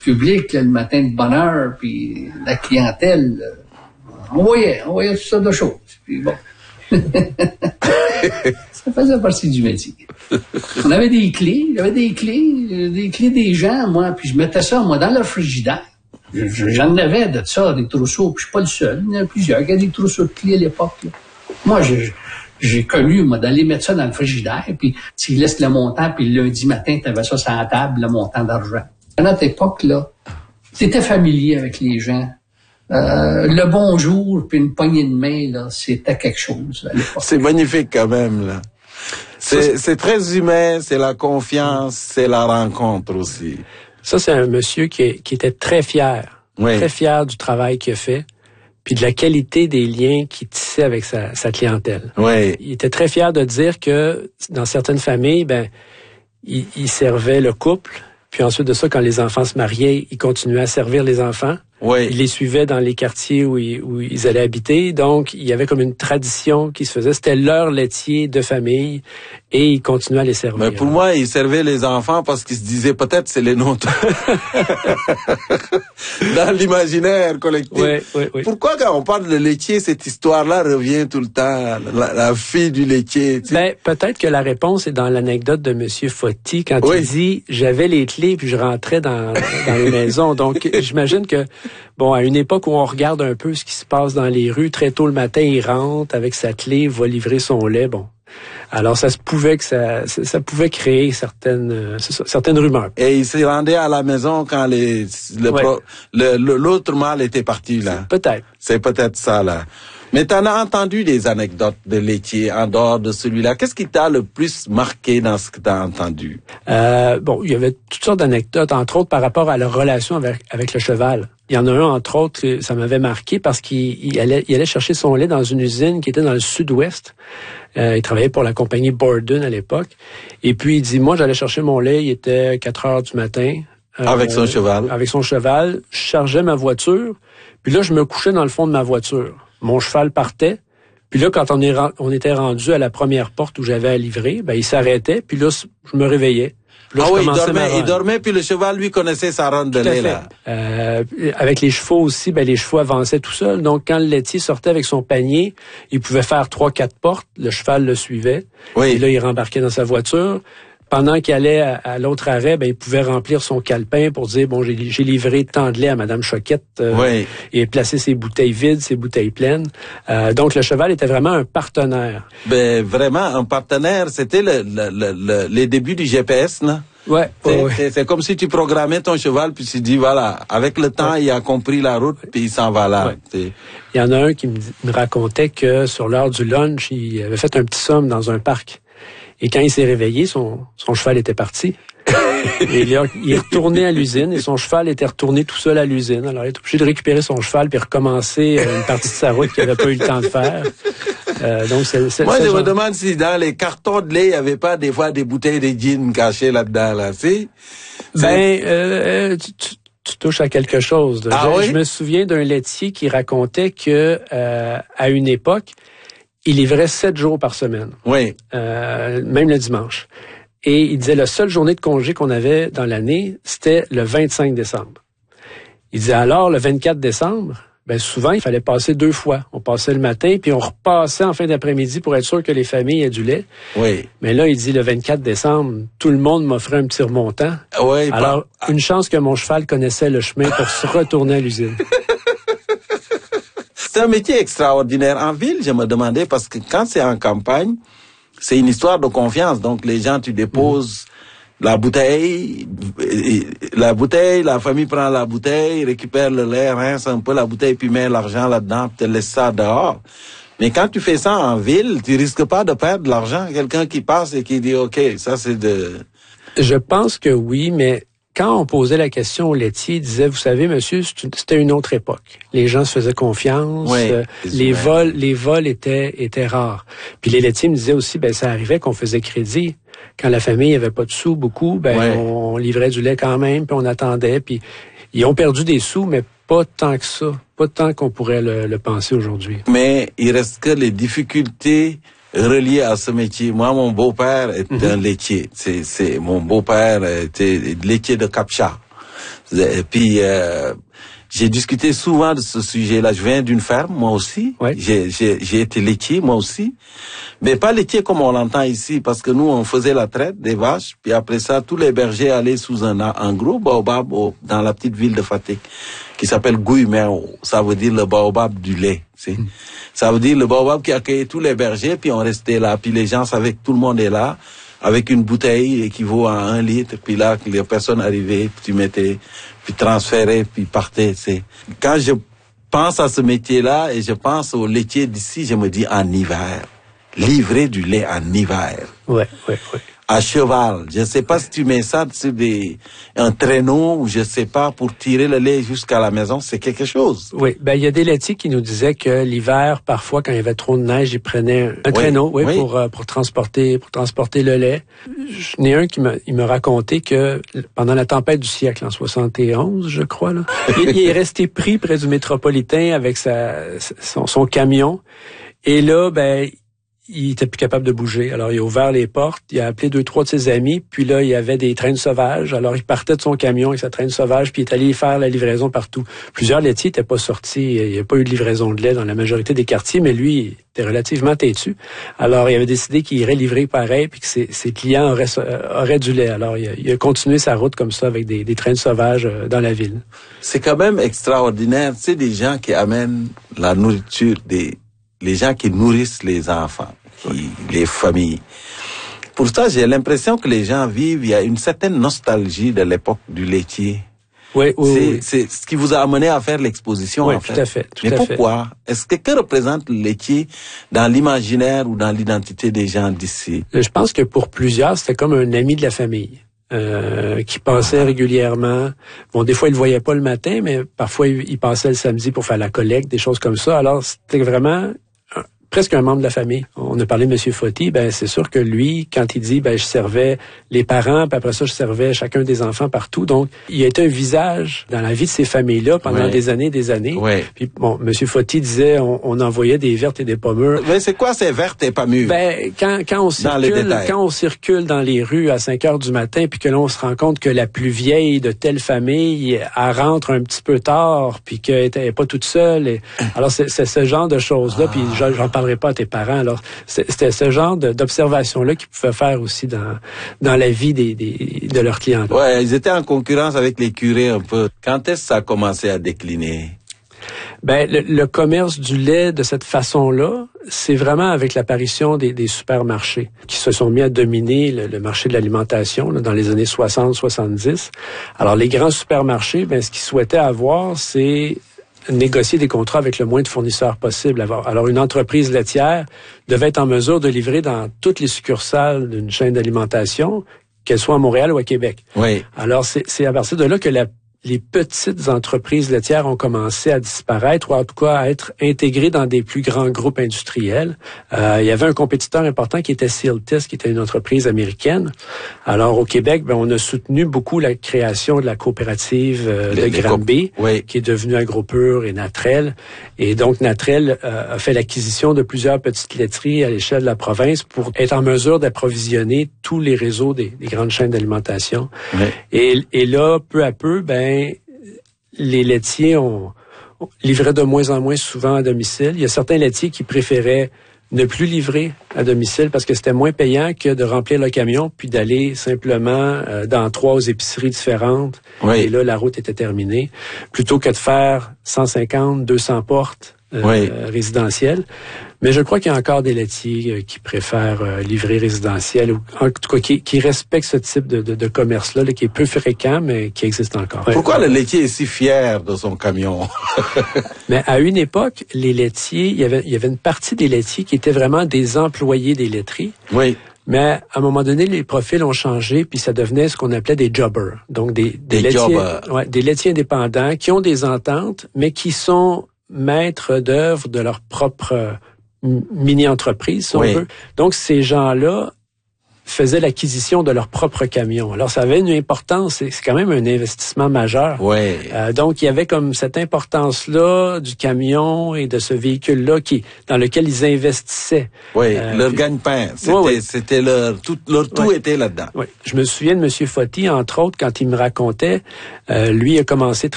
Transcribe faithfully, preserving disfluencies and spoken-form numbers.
public, là, le matin de bonne heure, puis la clientèle, là, on voyait, on voyait toutes sortes de choses. Puis bon. Ça faisait partie du métier. On avait des clés, il y avait des clés, des clés des gens, moi, puis je mettais ça, moi, dans le frigidaire. J'en avais de ça, des trousseaux, puis je suis pas le seul, il y en a plusieurs qui avaient des trousseaux de clés à l'époque, là. Moi, j'ai, j'ai connu, moi, d'aller mettre ça dans le frigidaire, puis tu laisses le montant, puis le lundi matin, tu avais ça sur la table, le montant d'argent. À notre époque, là, t'étais familier avec les gens. Euh, le bonjour, puis une poignée de main, là, c'était quelque chose à l'époque. C'est magnifique quand même, là. C'est, c'est très humain, c'est la confiance, c'est la rencontre aussi. Ça, c'est un monsieur qui, est, qui était très fier, oui. très fier du travail qu'il a fait, puis de la qualité des liens qu'il tissait avec sa, sa clientèle. Oui. Il était très fier de dire que dans certaines familles, ben, il, il servait le couple, puis ensuite de ça, quand les enfants se mariaient, il continuait à servir les enfants. Oui. Il les suivait dans les quartiers où ils, où ils allaient habiter. Donc, il y avait comme une tradition qui se faisait. C'était leur laitier de famille et il continuait à les servir. Mais pour moi, il servait les enfants parce qu'il se disait peut-être c'est les nôtres. Dans l'imaginaire collectif. Oui, oui, oui. Pourquoi quand on parle de laitier, cette histoire-là revient tout le temps? La, la fille du laitier. Tu sais? Ben, peut-être que la réponse est dans l'anecdote de Monsieur Foti quand oui. il dit « J'avais les clés puis je rentrais dans, dans les maisons ». Donc, j'imagine que bon, à une époque où on regarde un peu ce qui se passe dans les rues, très tôt le matin, il rentre avec sa clé, va livrer son lait, bon. Alors, ça se pouvait que ça, ça, ça pouvait créer certaines, euh, certaines rumeurs. Et il se rendait à la maison quand les, le ouais. pro, le, le, l'autre mâle était parti, là. Peut-être. C'est peut-être ça, là. Mais t'en as entendu des anecdotes de laitier en dehors de celui-là. Qu'est-ce qui t'a le plus marqué dans ce que t'as entendu? Euh, bon, il y avait toutes sortes d'anecdotes, entre autres par rapport à leur relation avec, avec le cheval. Il y en a un, entre autres, ça m'avait marqué parce qu'il il allait, il allait chercher son lait dans une usine qui était dans le sud-ouest. Euh, il travaillait pour la compagnie Borden à l'époque. Et puis, il dit, moi, j'allais chercher mon lait, il était quatre heures du matin. Euh, avec son cheval. Avec son cheval. Je chargeais ma voiture. Puis là, je me couchais dans le fond de ma voiture. Mon cheval partait. Puis là, quand on, est, on était rendu à la première porte où j'avais à livrer, ben il s'arrêtait. Puis là, je me réveillais. Là, ah oui, il dormait, il dormait, puis le cheval, lui, connaissait sa ronde de lait, là. Euh, avec les chevaux aussi, ben les chevaux avançaient tout seuls. Donc, quand le laitier sortait avec son panier, il pouvait faire trois, quatre portes. Le cheval le suivait. Oui. Et là, il rembarquait dans sa voiture. Pendant qu'il allait à, à l'autre arrêt, ben il pouvait remplir son calepin pour dire bon j'ai, j'ai livré tant de lait à Madame Choquette euh, oui. et placer ses bouteilles vides, ses bouteilles pleines. Euh, donc le cheval était vraiment un partenaire. Ben vraiment un partenaire. C'était le, le, le, le les débuts du G P S, non? Ouais. C'est, ouais. c'est, c'est comme si tu programmais ton cheval puis tu dis voilà avec le temps ouais. il a compris la route puis il s'en va là. Ouais. C'est... Il y en a un qui me, me racontait que sur l'heure du lunch il avait fait un petit somme dans un parc. Et quand il s'est réveillé, son, son cheval était parti. Et il, a, il est retourné à l'usine et son cheval était retourné tout seul à l'usine. Alors, il est obligé de récupérer son cheval puis recommencer une partie de sa route qu'il n'avait pas eu le temps de faire. Euh, donc, c'est, c'est, Moi, c'est je genre... me demande si dans les cartons de lait, il n'y avait pas des fois des bouteilles de gin cachées là-dedans, là, si? Ben, euh, tu, tu, tu touches à quelque chose. Ah, je, oui? je me souviens d'un laitier qui racontait que euh, à une époque, il livrait sept jours par semaine. Oui. Euh, même le dimanche. Et il disait la seule journée de congé qu'on avait dans l'année, c'était le vingt-cinq décembre. Il disait alors, le vingt-quatre décembre, ben souvent, il fallait passer deux fois. On passait le matin, puis on repassait en fin d'après-midi pour être sûr que les familles aient du lait. Oui. Mais là, il dit le vingt-quatre décembre, tout le monde m'offrait un petit remontant. Oui. Alors, pas... une chance que mon cheval connaissait le chemin pour se retourner à l'usine. C'est un métier extraordinaire. En ville, je me demandais, parce que quand c'est en campagne, c'est une histoire de confiance. Donc, les gens, tu déposes mmh. la bouteille, la bouteille, la famille prend la bouteille, récupère le lait, rince un peu la bouteille, puis met l'argent là-dedans, puis te laisse ça dehors. Mais quand tu fais ça en ville, tu risques pas de perdre de l'argent. Quelqu'un qui passe et qui dit, OK, ça c'est de... Je pense que oui, mais... Quand on posait la question au laitier, il disait, vous savez, monsieur, c'était une autre époque. Les gens se faisaient confiance. Oui, euh, les vols, les vols étaient, étaient rares. Puis les laitiers me disaient aussi, ben, ça arrivait qu'on faisait crédit. Quand la famille avait pas de sous, beaucoup, ben, oui. on livrait du lait quand même, puis on attendait. Puis ils ont perdu des sous, mais pas tant que ça. Pas tant qu'on pourrait le, le penser aujourd'hui. Mais il reste que les difficultés relié à ce métier. Moi, mon beau-père était mm-hmm. un laitier. C'est, c'est, mon beau-père était laitier de Capcha. Et puis, euh, j'ai discuté souvent de ce sujet-là. Je viens d'une ferme, moi aussi. Ouais. J'ai, j'ai, j'ai été laitier, moi aussi. Mais pas laitier comme on l'entend ici, parce que nous, on faisait la traite des vaches. Puis après ça, tous les bergers allaient sous un, un gros baobab au, dans la petite ville de Fatick, qui s'appelle Gouy, mais ça veut dire le baobab du lait. C'est, mmh. Ça veut dire le baobab qui accueillait tous les bergers, puis on restait là. Puis les gens savaient que tout le monde est là, avec une bouteille équivaut à un litre. Puis là, les personnes arrivaient, puis tu mettais... puis transférer, puis partait. C'est quand je pense à ce métier-là et je pense au laitier d'ici, je me dis en hiver, livrer du lait en hiver. Ouais, ouais, ouais. À cheval. Je sais pas si tu mets ça sur des un traîneau ou je sais pas pour tirer le lait jusqu'à la maison, c'est quelque chose. Oui, ben il y a des laitiers qui nous disaient que l'hiver, parfois quand il y avait trop de neige, ils prenaient un oui, traîneau, oui, oui. pour pour transporter pour transporter le lait. J'en ai un qui me il me racontait que pendant la tempête du siècle en soixante et onze, je crois là, il, il est resté pris près du métropolitain avec sa son, son camion et là ben il était plus capable de bouger. Alors, il a ouvert les portes, il a appelé deux, trois de ses amis, puis là, il y avait des traînes sauvages. Alors, il partait de son camion avec sa traîne sauvage, puis il est allé faire la livraison partout. Plusieurs laitiers n'étaient pas sortis. Il n'y a pas eu de livraison de lait dans la majorité des quartiers, mais lui, il était relativement têtu. Alors, il avait décidé qu'il irait livrer pareil, puis que ses, ses clients auraient, auraient du lait. Alors, il a, il a continué sa route comme ça, avec des, des traînes sauvages dans la ville. C'est quand même extraordinaire. Tu sais, des gens qui amènent la nourriture, des, les gens qui nourrissent les enfants. Qui, les familles. Pour ça, j'ai l'impression que les gens vivent, il y a une certaine nostalgie de l'époque du laitier. Oui, oui, c'est, oui. c'est ce qui vous a amené à faire l'exposition, oui, en fait. tout à fait. Tout Mais à pourquoi? fait. Est-ce que, que représente le laitier dans l'imaginaire ou dans l'identité des gens d'ici? Je pense que pour plusieurs, c'était comme un ami de la famille. Euh, qui passait ah. régulièrement. Bon, des fois, il le voyait pas le matin, mais parfois, il, il passait le samedi pour faire la collecte, des choses comme ça. Alors, c'était vraiment presque un membre de la famille. On a parlé de M. Foti, ben c'est sûr que lui, quand il dit, ben je servais les parents, puis après ça, je servais chacun des enfants partout. Donc, il a été un visage dans la vie de ces familles-là pendant ouais. des années et des années. Ouais. Puis bon, M. Foti disait, on, on envoyait des vertes et des pommures. Mais c'est quoi ces vertes et pommures? Ben, quand, quand on circule, quand on circule dans les rues à cinq heures du matin, puis que là, on se rend compte que la plus vieille de telle famille, elle rentre un petit peu tard, puis qu'elle n'est pas toute seule. Et, alors, c'est, c'est ce genre de choses-là, ah. puis j'en, j'en parlerai pas à tes parents. Alors, c'était ce genre de, d'observation-là qu'ils pouvaient faire aussi dans, dans la vie des, des, de leurs clients. Ouais, ils étaient en concurrence avec les curés un peu. Quand est-ce que ça a commencé à décliner? Ben, le, le commerce du lait de cette façon-là, c'est vraiment avec l'apparition des, des supermarchés qui se sont mis à dominer le, le marché de l'alimentation là, dans les années soixante soixante-dix. Alors, les grands supermarchés, ben, ce qu'ils souhaitaient avoir, c'est négocier des contrats avec le moins de fournisseurs possible. Alors, une entreprise laitière devait être en mesure de livrer dans toutes les succursales d'une chaîne d'alimentation, qu'elle soit à Montréal ou à Québec. Oui. Alors, c'est, c'est à partir de là que la les petites entreprises laitières ont commencé à disparaître ou en tout cas à être intégrées dans des plus grands groupes industriels. Euh, il y avait un compétiteur important qui était Sealtest, qui était une entreprise américaine. Alors au Québec, ben, on a soutenu beaucoup la création de la coopérative euh, de Granby, oui. qui est devenue AgroPure et Natrel. Et donc Natrel euh, a fait l'acquisition de plusieurs petites laiteries à l'échelle de la province pour être en mesure d'approvisionner tous les réseaux des, des grandes chaînes d'alimentation. Oui. Et, et là, peu à peu, ben les laitiers ont, ont livré de moins en moins souvent à domicile. Il y a certains laitiers qui préféraient ne plus livrer à domicile parce que c'était moins payant que de remplir le camion puis d'aller simplement euh, dans trois épiceries différentes. Oui. Et là, la route était terminée. Plutôt que de faire cent cinquante, deux cents portes euh, oui. résidentielles. Mais je crois qu'il y a encore des laitiers euh, qui préfèrent euh, livrer résidentiel ou en tout cas qui, qui respectent ce type de, de, de commerce-là, là, qui est peu fréquent, mais qui existe encore. Pourquoi le laitier est si fier de son camion? Mais à une époque, les laitiers, il y avait, il y avait une partie des laitiers qui étaient vraiment des employés des laiteries. Oui. Mais à un moment donné, les profils ont changé, puis ça devenait ce qu'on appelait des jobbers. Donc des, des, des laitiers, ouais, des laitiers indépendants qui ont des ententes, mais qui sont maîtres d'œuvre de leur propre mini-entreprise, si oui. on veut. Donc, ces gens-là faisaient l'acquisition de leur propre camion. Alors, ça avait une importance, c'est, c'est quand même un investissement majeur. Ouais. Euh, donc, il y avait comme cette importance-là du camion et de ce véhicule-là qui, dans lequel ils investissaient. Oui, euh, leur puis, gagne-pain. C'était, ouais, ouais. c'était leur tout, leur tout ouais. était là-dedans. Oui. Je me souviens de M. Foti, entre autres, quand il me racontait, euh, lui a commencé